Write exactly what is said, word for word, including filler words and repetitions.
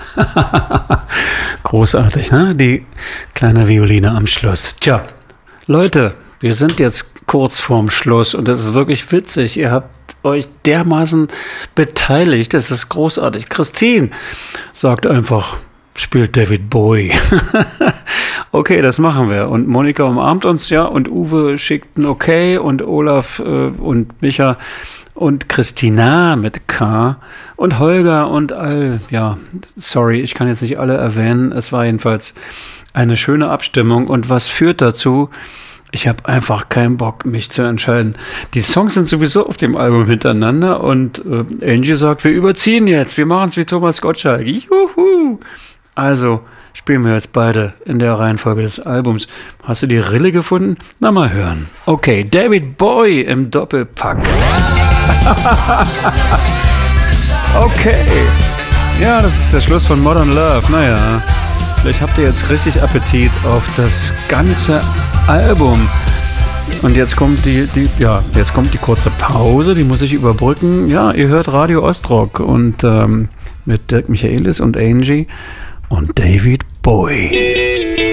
Großartig, ne? Die kleine Violine am Schluss. Tja, Leute, wir sind jetzt kurz vorm Schluss und das ist wirklich witzig. Ihr habt euch dermaßen beteiligt. Das ist großartig. Christine sagt einfach, spielt David Bowie. Okay, das machen wir. Und Monika umarmt uns, ja. Und Uwe schickt ein Okay. Und Olaf äh, und Micha und Christina mit K. Und Holger und all, ja, sorry, ich kann jetzt nicht alle erwähnen. Es war jedenfalls eine schöne Abstimmung. Und was führt dazu? Ich habe einfach keinen Bock, mich zu entscheiden. Die Songs sind sowieso auf dem Album hintereinander. Und äh, Angie sagt, wir überziehen jetzt. Wir machen es wie Thomas Gottschalk. Juhu! Also spielen wir jetzt beide in der Reihenfolge des Albums. Hast du die Rille gefunden? Na, mal hören. Okay, David Bowie im Doppelpack. Okay. Ja, das ist der Schluss von Modern Love. Naja, vielleicht habt ihr jetzt richtig Appetit auf das ganze Album. Und jetzt kommt die, die, ja, jetzt kommt die kurze Pause, die muss ich überbrücken. Ja, ihr hört Radio Ostrock und ähm, mit Dirk Michaelis und Angie und David Bowie.